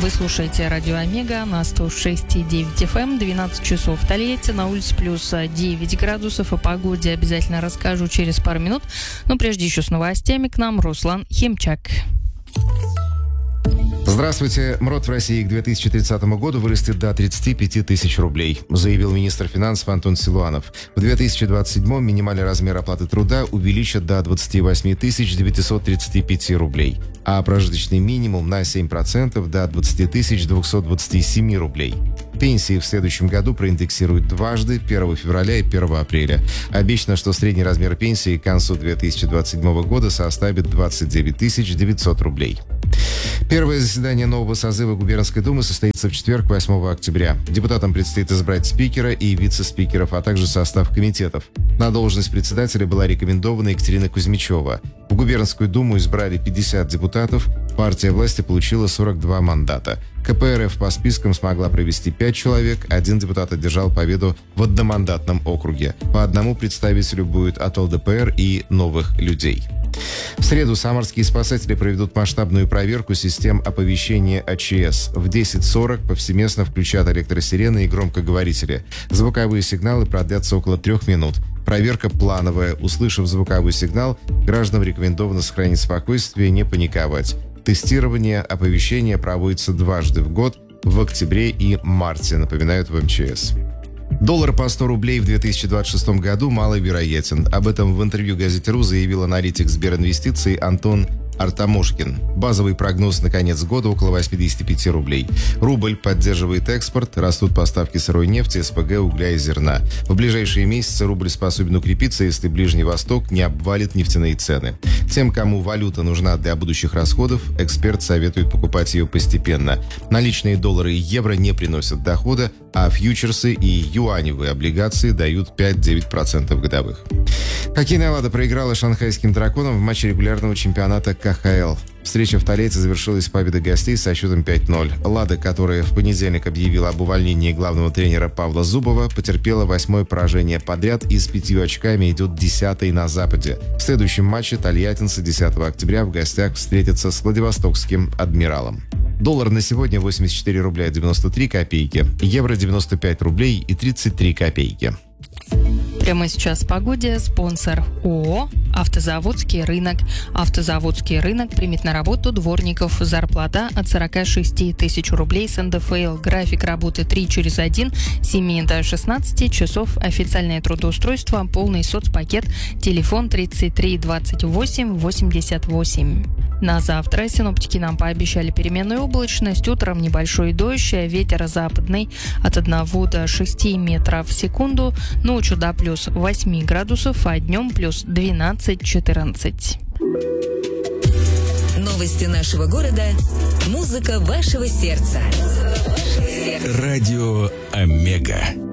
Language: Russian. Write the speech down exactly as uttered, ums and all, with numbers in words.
Вы слушаете радио Омега на сто шесть и девять эф эм, двенадцать часов в Тольятти, на улице плюс девять градусов. О погоде обязательно расскажу через пару минут. Но прежде еще с новостями к нам Руслан Химчак. Здравствуйте. МРОТ в России к две тысячи тридцатому году вырастет до тридцати пяти тысяч рублей, заявил министр финансов Антон Силуанов. В две тысячи двадцать седьмом минимальный размер оплаты труда увеличат до двадцати восьми тысяч девятисот тридцати пяти рублей, а прожиточный минимум на семь процентов до двадцати тысяч двухсот двадцати семи рублей. Пенсии в следующем году проиндексируют дважды, первого февраля и первого апреля. Обещано, что средний размер пенсии к концу две тысячи двадцать седьмого года составит двадцать девять тысяч девятьсот рублей. Первое заседание нового созыва Губернской думы состоится в четверг, восьмого октября. Депутатам предстоит избрать спикера и вице-спикеров, а также состав комитетов. На должность председателя была рекомендована Екатерина Кузьмичева. В Губернскую думу избрали пятьдесят депутатов, партия власти получила сорок два мандата. ка пэ эр эф по спискам смогла провести пять человек, один депутат одержал победу в одномандатном округе. По одному представителю будет от эл дэ пэ эр и «Новых людей». В среду самарские спасатели проведут масштабную проверку систем оповещения а че эс. В десять сорок повсеместно включат электросирены и громкоговорители. Звуковые сигналы продлятся около трех минут. Проверка плановая. Услышав звуковой сигнал, гражданам рекомендовано сохранить спокойствие и не паниковать. Тестирование оповещения проводится дважды в год, в октябре и марте, напоминают в эм че эс. Доллар по сто рублей в две тысячи двадцать шестом году маловероятен. Об этом в интервью газете РУ заявил аналитик Сберинвестиций Антон Артамошкин. Базовый прогноз на конец года около восьмидесяти пяти рублей. Рубль поддерживает экспорт, растут поставки сырой нефти, эс пэ гэ, угля и зерна. В ближайшие месяцы рубль способен укрепиться, если Ближний Восток не обвалит нефтяные цены. Тем, кому валюта нужна для будущих расходов, эксперт советует покупать ее постепенно. Наличные доллары и евро не приносят дохода, а фьючерсы и юаневые облигации дают пять-девять процентов годовых. Хоккейная «Лада» проиграла шанхайским «Драконам» в матче регулярного чемпионата ка ха эл. Встреча в Тольятти завершилась победой гостей со счетом пять ноль. «Лада», которая в понедельник объявила об увольнении главного тренера Павла Зубова, потерпела восьмое поражение подряд и с пятью очками идет десятой на Западе. В следующем матче тольяттинцы десятого октября в гостях встретятся с владивостокским «Адмиралом». Доллар на сегодня восемьдесят четыре рубля девяносто три копейки, евро девяносто пять рублей и тридцать три копейки. Прямо сейчас в погоде спонсор ООО «Автозаводский рынок». «Автозаводский рынок» примет на работу дворников. Зарплата от сорока шести тысяч рублей с эн дэ эф эл. График работы три через один, с семи до шестнадцати часов. Официальное трудоустройство, полный соцпакет. Телефон тридцать три двадцать восемь восемьдесят восемь. На завтра синоптики нам пообещали переменную облачность. Утром небольшой дождь, ветер западный от одного до шести метров в секунду. Ночью до плюс восьми градусов, а днем плюс двенадцать-четырнадцать. Новости нашего города. Музыка вашего сердца. Радио Омега.